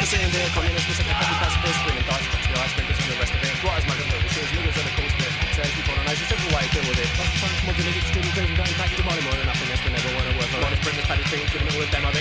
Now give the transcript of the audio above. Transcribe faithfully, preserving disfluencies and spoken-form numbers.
saying there, communists, we're second class pacifist, bringing thoughts, the ice makers and the rest of it. What is my good movie? Shows niggas on the coast there. Says people on ice, it's simple why I deal with it. Lots of times, come on, the niggas, streaming, crazy, dying, back to the money, more than nothing, that's been never one or whatever. One is bring this paddy thing, giving it with them,